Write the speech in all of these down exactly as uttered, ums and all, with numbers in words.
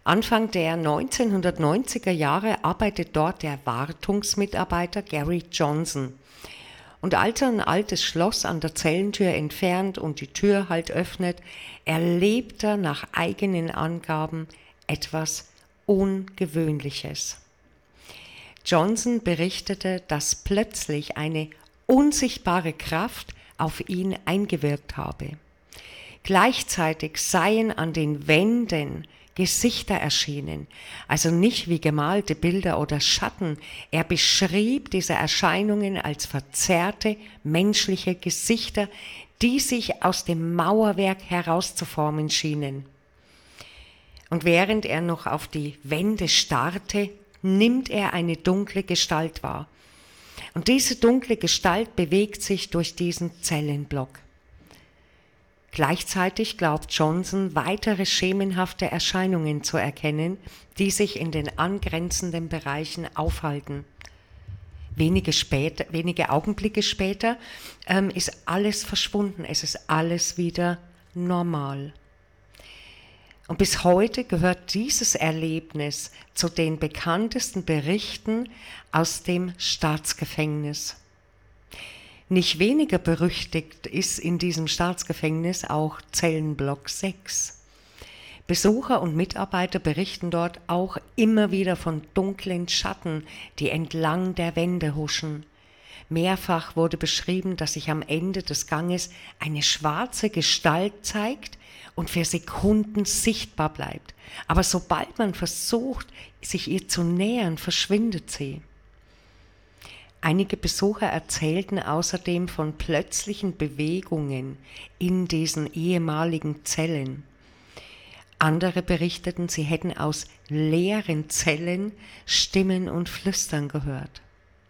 Anfang der neunzehnhundertneunziger Jahre arbeitet dort der Wartungsmitarbeiter Gary Johnson. Und als er ein altes Schloss an der Zellentür entfernt und die Tür halt öffnet, erlebt er nach eigenen Angaben etwas Ungewöhnliches. Johnson berichtete, dass plötzlich eine unsichtbare Kraft auf ihn eingewirkt habe. Gleichzeitig seien an den Wänden Gesichter erschienen, also nicht wie gemalte Bilder oder Schatten. Er beschrieb diese Erscheinungen als verzerrte menschliche Gesichter, die sich aus dem Mauerwerk herauszuformen schienen. Und während er noch auf die Wände starrte, nimmt er eine dunkle Gestalt wahr. Und diese dunkle Gestalt bewegt sich durch diesen Zellenblock. Gleichzeitig glaubt Johnson, weitere schemenhafte Erscheinungen zu erkennen, die sich in den angrenzenden Bereichen aufhalten. Wenige, später, wenige Augenblicke später ähm, ist alles verschwunden, es ist alles wieder normal. Und bis heute gehört dieses Erlebnis zu den bekanntesten Berichten aus dem Staatsgefängnis. Nicht weniger berüchtigt ist in diesem Staatsgefängnis auch Zellenblock sechs. Besucher und Mitarbeiter berichten dort auch immer wieder von dunklen Schatten, die entlang der Wände huschen. Mehrfach wurde beschrieben, dass sich am Ende des Ganges eine schwarze Gestalt zeigt und für Sekunden sichtbar bleibt. Aber sobald man versucht, sich ihr zu nähern, verschwindet sie. Einige Besucher erzählten außerdem von plötzlichen Bewegungen in diesen ehemaligen Zellen. Andere berichteten, sie hätten aus leeren Zellen Stimmen und Flüstern gehört.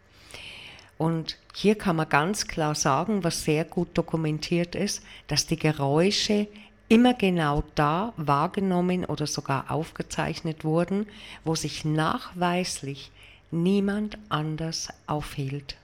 Und hier kann man ganz klar sagen, was sehr gut dokumentiert ist, dass die Geräusche immer genau da wahrgenommen oder sogar aufgezeichnet wurden, wo sich nachweislich niemand anders aufhielt.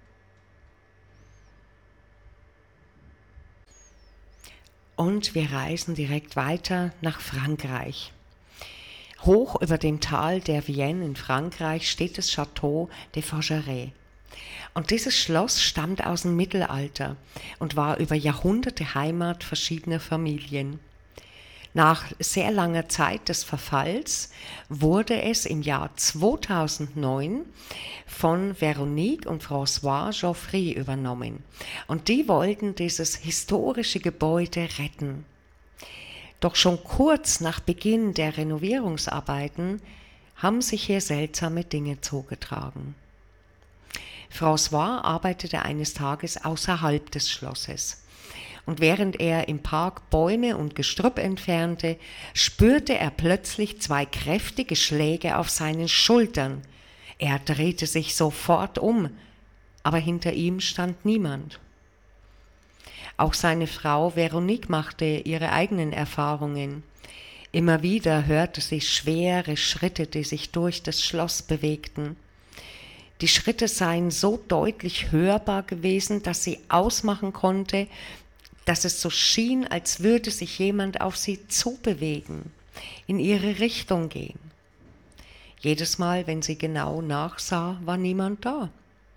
Und wir reisen direkt weiter nach Frankreich. Hoch über dem Tal der Vienne in Frankreich steht das Château de Forgeray. Und dieses Schloss stammt aus dem Mittelalter und war über Jahrhunderte Heimat verschiedener Familien. Nach sehr langer Zeit des Verfalls wurde es im Jahr zweitausendneun von Veronique und François Geoffroy übernommen. Und die wollten dieses historische Gebäude retten. Doch schon kurz nach Beginn der Renovierungsarbeiten haben sich hier seltsame Dinge zugetragen. François arbeitete eines Tages außerhalb des Schlosses. Und während er im Park Bäume und Gestrüpp entfernte, spürte er plötzlich zwei kräftige Schläge auf seinen Schultern. Er drehte sich sofort um, aber hinter ihm stand niemand. Auch seine Frau Veronique machte ihre eigenen Erfahrungen. Immer wieder hörte sie schwere Schritte, die sich durch das Schloss bewegten. Die Schritte seien so deutlich hörbar gewesen, dass sie ausmachen konnte, dass es so schien, als würde sich jemand auf sie zubewegen, in ihre Richtung gehen. Jedes Mal, wenn sie genau nachsah, war niemand da.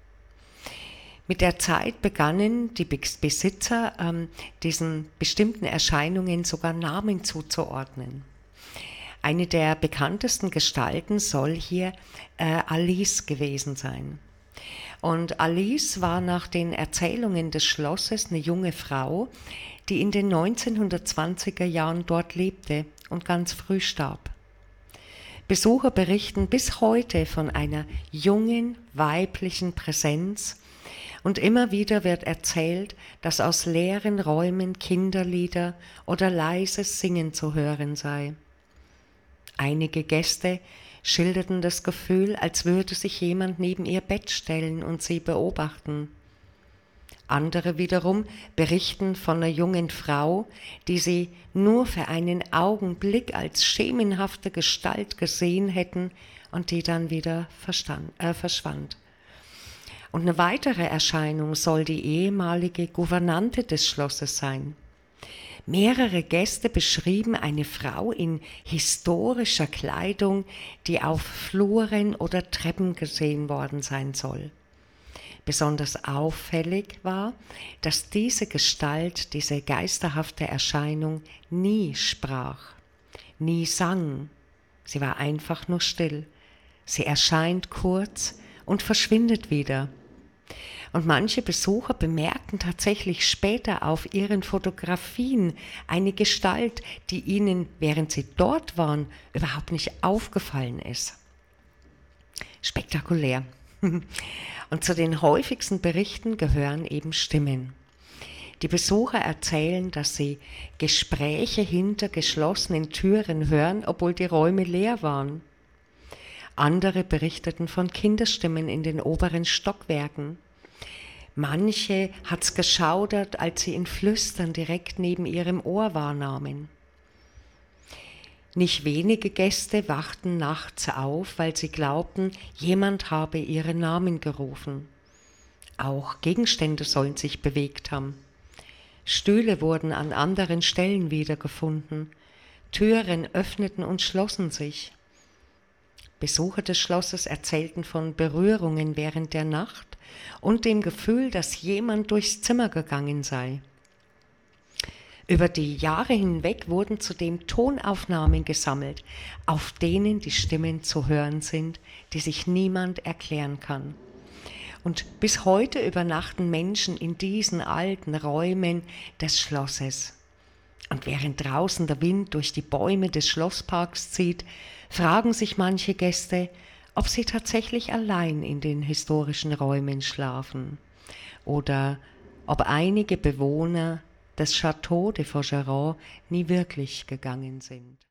Mit der Zeit begannen die Besitzer, ähm, diesen bestimmten Erscheinungen sogar Namen zuzuordnen. Eine der bekanntesten Gestalten soll hier äh, Alice gewesen sein. Und Alice war nach den Erzählungen des Schlosses eine junge Frau, die in den neunzehnhundertzwanziger Jahren dort lebte und ganz früh starb. Besucher berichten bis heute von einer jungen weiblichen Präsenz und immer wieder wird erzählt, dass aus leeren Räumen Kinderlieder oder leises Singen zu hören sei. Einige Gäste schilderten das Gefühl, als würde sich jemand neben ihr Bett stellen und sie beobachten. Andere wiederum berichten von einer jungen Frau, die sie nur für einen Augenblick als schemenhafte Gestalt gesehen hätten und die dann wieder verstand, äh, verschwand. Und eine weitere Erscheinung soll die ehemalige Gouvernante des Schlosses sein. Mehrere Gäste beschrieben eine Frau in historischer Kleidung, die auf Fluren oder Treppen gesehen worden sein soll. Besonders auffällig war, dass diese Gestalt, diese geisterhafte Erscheinung nie sprach, nie sang. Sie war einfach nur still. Sie erscheint kurz und verschwindet wieder. Und manche Besucher bemerkten tatsächlich später auf ihren Fotografien eine Gestalt, die ihnen, während sie dort waren, überhaupt nicht aufgefallen ist. Spektakulär. Und zu den häufigsten Berichten gehören eben Stimmen. Die Besucher erzählen, dass sie Gespräche hinter geschlossenen Türen hören, obwohl die Räume leer waren. Andere berichteten von Kinderstimmen in den oberen Stockwerken. Manche hat's geschaudert, als sie ein Flüstern direkt neben ihrem Ohr wahrnahmen. Nicht wenige Gäste wachten nachts auf, weil sie glaubten, jemand habe ihren Namen gerufen. Auch Gegenstände sollen sich bewegt haben. Stühle wurden an anderen Stellen wiedergefunden. Türen öffneten und schlossen sich. Besucher des Schlosses erzählten von Berührungen während der Nacht und dem Gefühl, dass jemand durchs Zimmer gegangen sei. Über die Jahre hinweg wurden zudem Tonaufnahmen gesammelt, auf denen die Stimmen zu hören sind, die sich niemand erklären kann. Und bis heute übernachten Menschen in diesen alten Räumen des Schlosses. Und während draußen der Wind durch die Bäume des Schlossparks zieht, fragen sich manche Gäste, ob sie tatsächlich allein in den historischen Räumen schlafen oder ob einige Bewohner des Château de Faucheron nie wirklich gegangen sind.